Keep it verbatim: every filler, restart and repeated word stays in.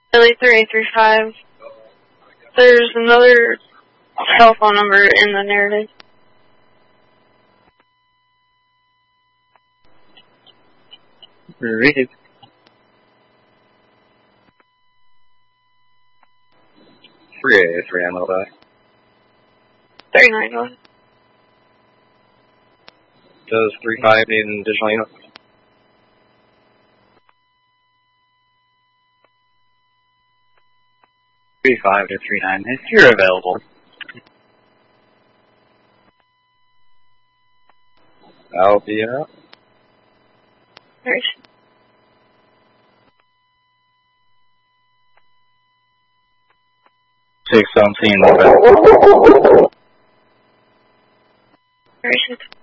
Philly three eight three five. There's another cell phone number in the narrative. Read it. three eight three, I'm over. thirty-nine, go ahead. Does three five need an additional unit? three five to three nine, if you're available. I'll be out. Alright. six seventeen, move it. Alright.